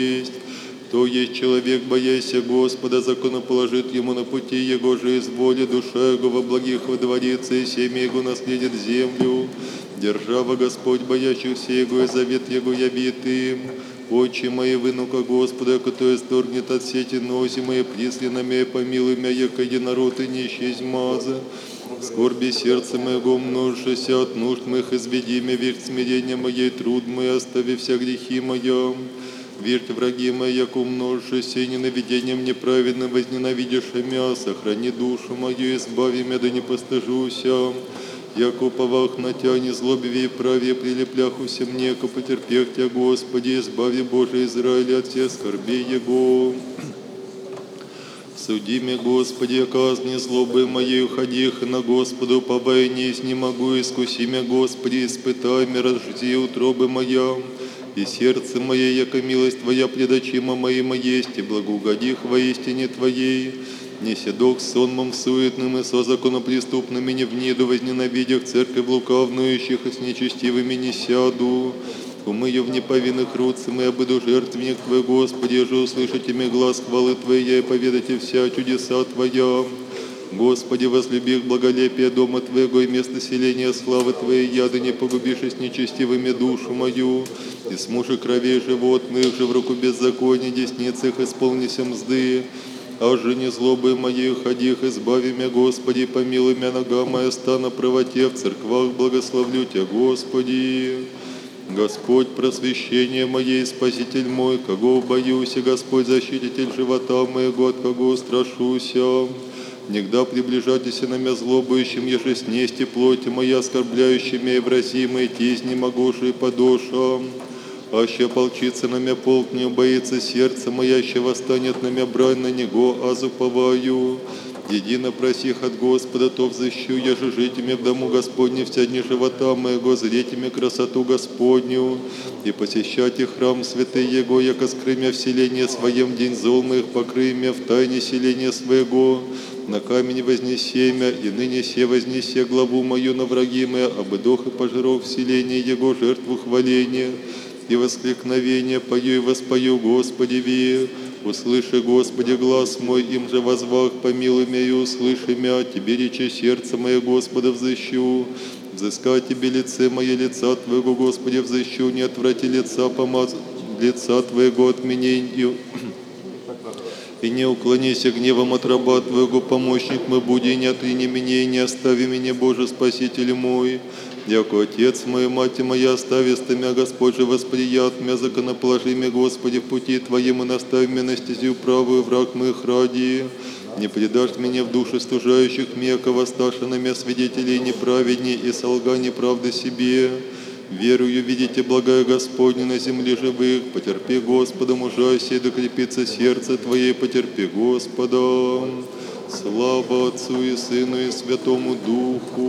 есть. То есть человек, бояся Господа, законно положит ему на пути его же из воли, душа его во благих водворится, и семя его наследит землю. Держава Господь, боящихся его, и завет его явит им. Отче мои, вынука Господа, который сторгнет от сети нози мои, прислинами, помилуй меня, яко единород и нищий измаза. Скорби сердца моего множися от нужд моих, изведи меня, верь смирение моей, труд мой, остави вся грехи моя. Верь, враги мои, яко умножися, и ненавидением неправедным возненавидишь меня. Сохрани душу мою, избави меня, да не постыжуся. Яко уповах на Тя, не злобиве и праве, прилепляхуся мне, яко потерпех Тя, Господи, избави, Боже, Израиля, от всех скорбей Его. Суди меня, Господи, оказни злобы моей, уходих, и на Господу уповай, не изнемогу, искуси меня, Господи, испытай меня, разжди утробы моя. И сердце мое, яко милость Твоя предочима моима есть, и благоугодих во истине Твоей. Не седок с сонмом суетным и со законопреступными не внеду, возненавидях церковь лукавнующих, и с нечестивыми не сяду. Умыю в неповинных родцам, и обыду жертвенник Твой, Господи, же услышите мне глаз хвалы Твоей, и поведайте вся чудеса Твоя. Господи, возлюби благолепие дома Твоего и место селения славы Твоей, яды не погубишь и с нечестивыми душу мою. И с мужа кровей животных же в руку беззакония, десницах исполнися мзды. А же не злобы моей ходих, избави меня, Господи, помилуй меня, нога моя стана правоте, в церквах благословлю Тебя, Господи. Господь, просвещение мое, Спаситель мой, кого боюсь, Господь, защититель живота моего, от кого страшуся. Негда приближайтесь на меня злобующим, еже снести плоти моя, оскорбляющими и вразимые, тись не могуши и подошам. Аще ополчится на меня полк, не убоится сердце мое, аще восстанет на меня брань на него, аз уповаю. Едино просих от Господа, то взыщу, я же жить ими в дому Господне вся дни живота моего, зреть ими красоту Господню, и посещайте храм святый Его, яко скрымя в селение своем день зол моих, покрый меня в тайне селения своего, на камень вознесемя, и ныне се вознесе главу мою на враги мои, обыдох и пожиров в селении Его жертву хваления, и воскликновение пою и воспою, Господи, ви. Услыши, Господи, глаз мой, им же возвах, помилуй меня и услыши меня, Тебе речи сердце мое, Господа, взыщу. Взыскать Тебе лице мое, лица Твоего, Господи, взыщу, не отврати лица, помаз лица Твоего от меня, и не уклонися гневом от раба Твоего, помощник мой буди, и не отрини меня, и не остави меня, Боже, Спаситель мой. Яко Отец мой, Мать моя, оставист меня, Господь же восприят меня, законоположи меня, Господи, в пути Твоему, наставь меня на стезю правую, враг моих ради. Не предашь меня в души стужающих меня, восставши на меня свидетелей неправедней и солга неправды себе. Верую, видите, благая Господне на земле живых, потерпи Господа, мужайся, и докрепится сердце Твое, потерпи Господа. Слава Отцу и Сыну и Святому Духу.